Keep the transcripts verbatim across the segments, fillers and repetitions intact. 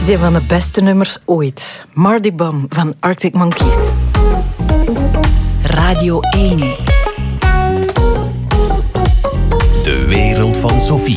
is een van de beste nummers ooit. Mardi Bum van Arctic Monkeys. Radio één. De wereld van Sophie.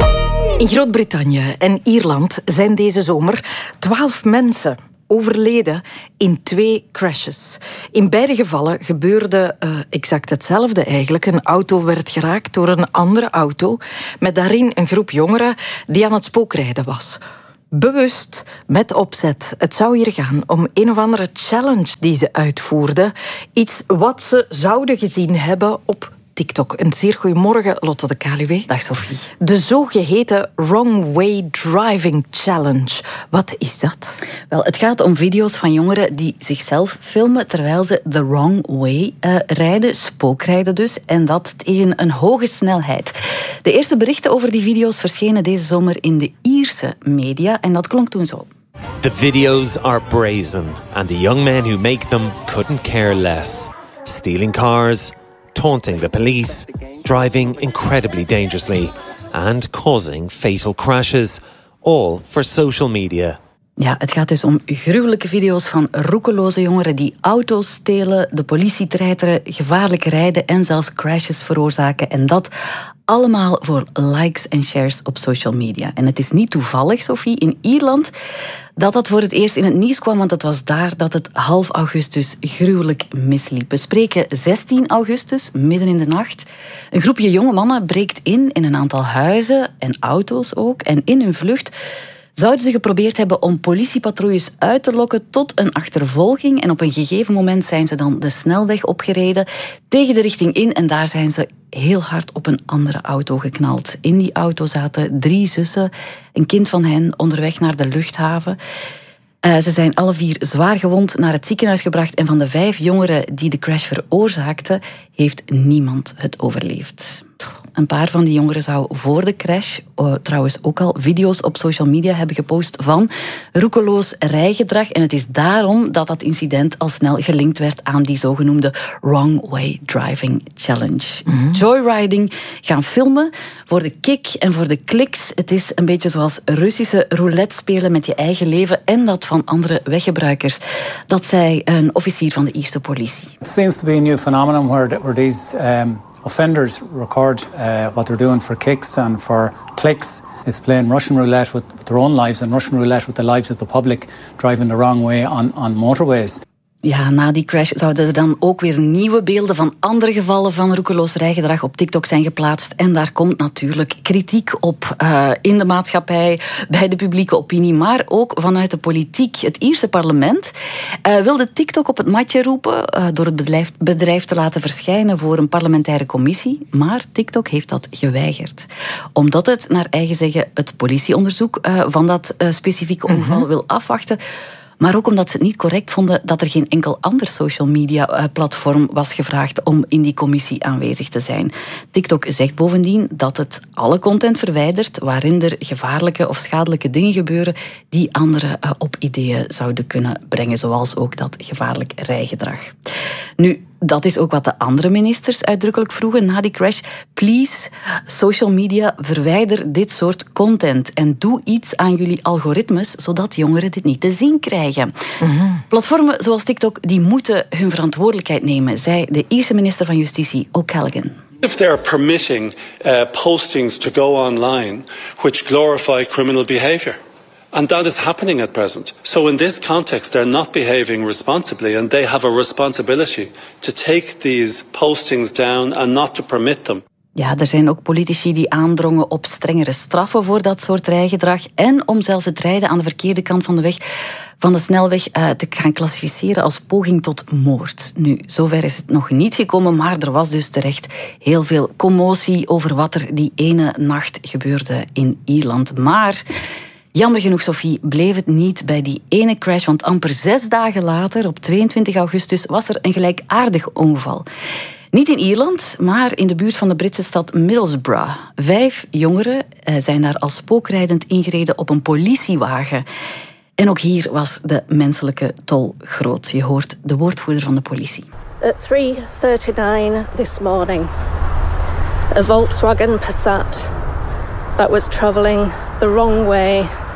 In Groot-Brittannië en Ierland zijn deze zomer twaalf mensen overleden in twee crashes. In beide gevallen gebeurde uh, exact hetzelfde eigenlijk. Een auto werd geraakt door een andere auto met daarin een groep jongeren die aan het spookrijden was. Bewust, met opzet. Het zou hier gaan om een of andere challenge die ze uitvoerden. Iets wat ze zouden gezien hebben op TikTok. Een zeer goeiemorgen, Lotte de Kaluwe. Dag Sophie. De zogeheten Wrong Way Driving Challenge. Wat is dat? Wel, het gaat om video's van jongeren die zichzelf filmen terwijl ze the wrong way uh, rijden, spookrijden dus, en dat tegen een hoge snelheid. De eerste berichten over die video's verschenen deze zomer in de Ierse media en dat klonk toen zo. The videos are brazen and the young men who make them couldn't care less. Stealing cars, taunting the police, driving incredibly dangerously and causing fatal crashes, all for social media. Ja, het gaat dus om gruwelijke video's van roekeloze jongeren die auto's stelen, de politie treiteren, gevaarlijk rijden en zelfs crashes veroorzaken. En dat allemaal voor likes en shares op social media. En het is niet toevallig, Sophie, in Ierland dat dat voor het eerst in het nieuws kwam, want het was daar dat het half augustus gruwelijk misliep. We spreken zestien augustus, midden in de nacht. Een groepje jonge mannen breekt in in een aantal huizen en auto's ook. En in hun vlucht zouden ze geprobeerd hebben om politiepatrouilles uit te lokken tot een achtervolging. En op een gegeven moment zijn ze dan de snelweg opgereden tegen de richting in. En daar zijn ze heel hard op een andere auto geknald. In die auto zaten drie zussen, een kind van hen onderweg naar de luchthaven. Uh, ze zijn alle vier zwaar gewond naar het ziekenhuis gebracht. En van de vijf jongeren die de crash veroorzaakten, heeft niemand het overleefd. Een paar van die jongeren zou voor de crash uh, trouwens ook al video's op social media hebben gepost van roekeloos rijgedrag. En het is daarom dat dat incident al snel gelinkt werd aan die zogenoemde Wrong Way Driving Challenge. Mm-hmm. Joyriding, gaan filmen voor de kick en voor de kliks. Het is een beetje zoals Russische roulette spelen met je eigen leven en dat van andere weggebruikers. Dat zei een officier van de Ierse politie. It seems to be a new phenomenon where, where these um, offenders record uh, what they're doing for kicks and for clicks. It's playing Russian roulette with, with their own lives and Russian roulette with the lives of the public, driving the wrong way on, on motorways. Ja, na die crash zouden er dan ook weer nieuwe beelden van andere gevallen van roekeloos rijgedrag op TikTok zijn geplaatst. En daar komt natuurlijk kritiek op uh, in de maatschappij, bij de publieke opinie, maar ook vanuit de politiek. Het Ierse parlement uh, wilde TikTok op het matje roepen uh, door het bedrijf, bedrijf te laten verschijnen voor een parlementaire commissie. Maar TikTok heeft dat geweigerd. Omdat het, naar eigen zeggen, het politieonderzoek uh, van dat uh, specifieke ongeval mm-hmm. wil afwachten. Maar ook omdat ze het niet correct vonden dat er geen enkel ander social media platform was gevraagd om in die commissie aanwezig te zijn. TikTok zegt bovendien dat het alle content verwijdert waarin er gevaarlijke of schadelijke dingen gebeuren die anderen op ideeën zouden kunnen brengen, zoals ook dat gevaarlijk rijgedrag. Nu, dat is ook wat de andere ministers uitdrukkelijk vroegen na die crash. Please, social media, verwijder dit soort content en doe iets aan jullie algoritmes, zodat jongeren dit niet te zien krijgen. Mm-hmm. Platformen zoals TikTok, die moeten hun verantwoordelijkheid nemen, zei de Ierse minister van Justitie, O'Callaghan. If they're permitting uh, postings to go online which glorify criminal behaviour. And that is happening at present. So in this context, they're not behaving responsibly and they have a responsibility to take these postings down and not to permit them. Ja, er zijn ook politici die aandrongen op strengere straffen voor dat soort rijgedrag en om zelfs het rijden aan de verkeerde kant van de weg, van de snelweg, uh, te gaan klassificeren als poging tot moord. Nu, zover is het nog niet gekomen, maar er was dus terecht heel veel commotie over wat er die ene nacht gebeurde in Ierland. Maar jammer genoeg, Sophie, bleef het niet bij die ene crash, want amper zes dagen later, op tweeëntwintig augustus, was er een gelijkaardig ongeval. Niet in Ierland, maar in de buurt van de Britse stad Middlesbrough. Vijf jongeren zijn daar als spookrijdend ingereden op een politiewagen. En ook hier was de menselijke tol groot. Je hoort de woordvoerder van de politie. At three thirty-nine this morning, a Volkswagen Passat that was travelling the wrong way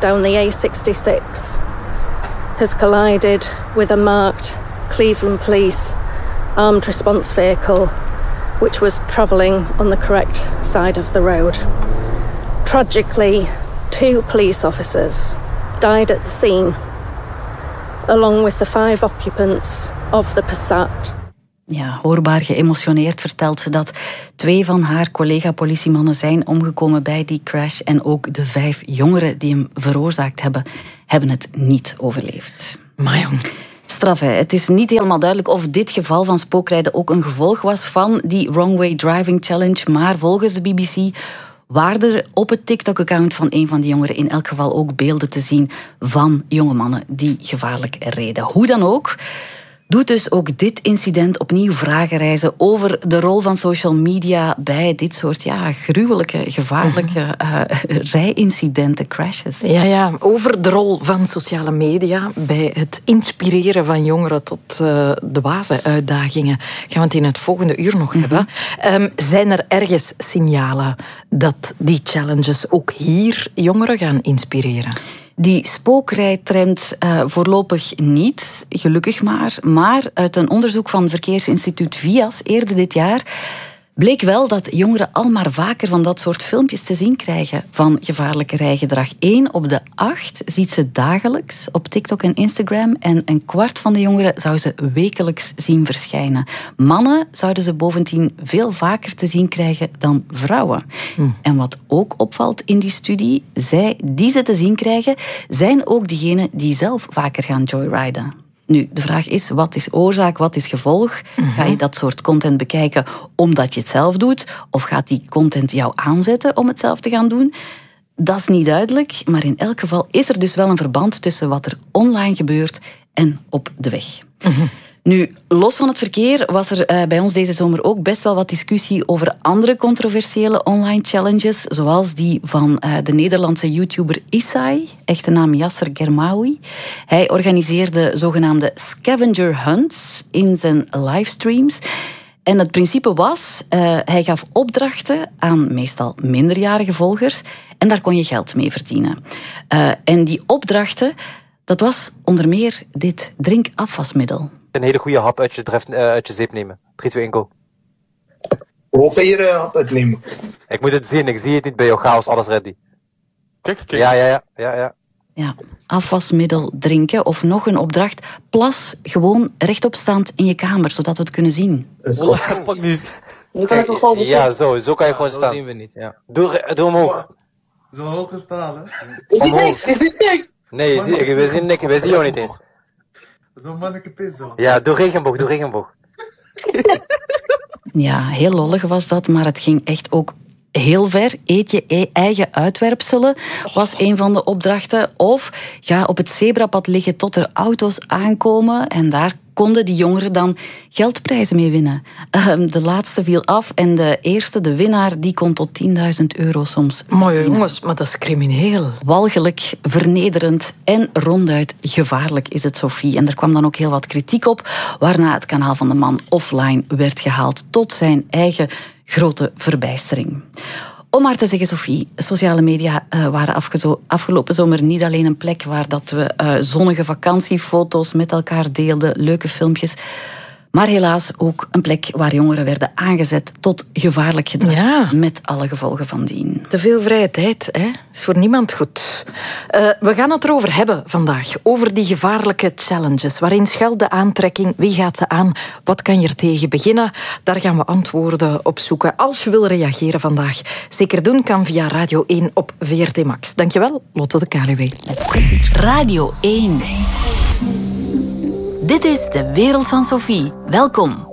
down the A sixty-six has collided with a marked Cleveland Police armed response vehicle which was travelling on the correct side of the road. Tragically, two police officers died at the scene, along with the five occupants of the Passat. Ja, hoorbaar geëmotioneerd vertelt ze dat twee van haar collega-politiemannen zijn omgekomen bij die crash en ook de vijf jongeren die hem veroorzaakt hebben, hebben het niet overleefd. Maar jong. Straf, hè. Het is niet helemaal duidelijk of dit geval van spookrijden ook een gevolg was van die Wrong Way Driving Challenge, maar volgens de B B C waren er op het TikTok-account van een van die jongeren in elk geval ook beelden te zien van jonge mannen die gevaarlijk reden. Hoe dan ook, doet dus ook dit incident opnieuw vragen reizen over de rol van social media bij dit soort ja, gruwelijke, gevaarlijke uh, rijincidenten, crashes. Ja, ja, over de rol van sociale media bij het inspireren van jongeren tot uh, de wazen-uitdagingen. Gaan we het in het volgende uur nog mm-hmm. hebben. Um, zijn er ergens signalen dat die challenges ook hier jongeren gaan inspireren? Die spookrijtrend uh, voorlopig niet, gelukkig maar. Maar uit een onderzoek van Verkeersinstituut V I A S eerder dit jaar bleek wel dat jongeren al maar vaker van dat soort filmpjes te zien krijgen van gevaarlijke rijgedrag. Eén op de acht ziet ze dagelijks op TikTok en Instagram en een kwart van de jongeren zou ze wekelijks zien verschijnen. Mannen zouden ze bovendien veel vaker te zien krijgen dan vrouwen. Hm. En wat ook opvalt in die studie, zij die ze te zien krijgen, zijn ook diegenen die zelf vaker gaan joyriden. Nu, de vraag is, wat is oorzaak, wat is gevolg? Mm-hmm. Ga je dat soort content bekijken omdat je het zelf doet? Of gaat die content jou aanzetten om het zelf te gaan doen? Dat is niet duidelijk, maar in elk geval is er dus wel een verband tussen wat er online gebeurt en op de weg. Mm-hmm. Nu, los van het verkeer was er uh, bij ons deze zomer ook best wel wat discussie over andere controversiële online challenges, zoals die van uh, de Nederlandse YouTuber Isai, echte naam Yasser Germaoui. Hij organiseerde zogenaamde scavenger hunts in zijn livestreams. En het principe was, uh, hij gaf opdrachten aan meestal minderjarige volgers en daar kon je geld mee verdienen. Uh, en die opdrachten, dat was onder meer dit drinkafwasmiddel. Een hele goede hap uit je, dref, uh, uit je zeep nemen. drie, twee, één, go. Hoe ga je je hap uitnemen? Ik moet het zien, ik zie het niet bij jou. Chaos, alles ready. Kijk, kijk. Ja, ja, ja. ja, ja. Ja, afwasmiddel drinken of nog een opdracht. Plas gewoon rechtopstaand in je kamer, zodat we het kunnen zien. Pak niet. Kijk, ja, zo, zo kan je gewoon staan. Dat zien we niet, ja. Doe, doe omhoog. Zo hoog gestaan, hè? Je ziet niks, je ziet niks. Nee, je ziet, we zien niks, we zien jou niet eens. Zo'n manneke pis zo. Ja, doe regenboog, doe regenboog. Ja, heel lollig was dat, maar het ging echt ook heel ver. Eet je eigen uitwerpselen was een van de opdrachten. Of ga op het zebrapad liggen tot er auto's aankomen en daar konden die jongeren dan geldprijzen mee winnen. Uh, de laatste viel af en de eerste, de winnaar, die kon tot tienduizend euro soms. Mooie jongens, maar dat is crimineel. Walgelijk, vernederend en ronduit gevaarlijk is het, Sophie. En er kwam dan ook heel wat kritiek op, waarna het kanaal van de man offline werd gehaald tot zijn eigen grote verbijstering. Om maar te zeggen, Sophie, sociale media uh, waren afgezo- afgelopen zomer niet alleen een plek waar dat we uh, zonnige vakantiefoto's met elkaar deelden, leuke filmpjes, maar helaas ook een plek waar jongeren werden aangezet tot gevaarlijk gedrag, ja. Met alle gevolgen van dien. Te veel vrije tijd, hè? Is voor niemand goed. Uh, we gaan het erover hebben vandaag, over die gevaarlijke challenges. Waarin schuilt de aantrekking? Wie gaat ze aan? Wat kan je er tegen beginnen? Daar gaan we antwoorden op zoeken. Als je wil reageren vandaag, zeker doen kan via Radio één op V R T Max. Dankjewel, Lotte de Kaluwe. Radio één. Dit is de wereld van Sophie. Welkom.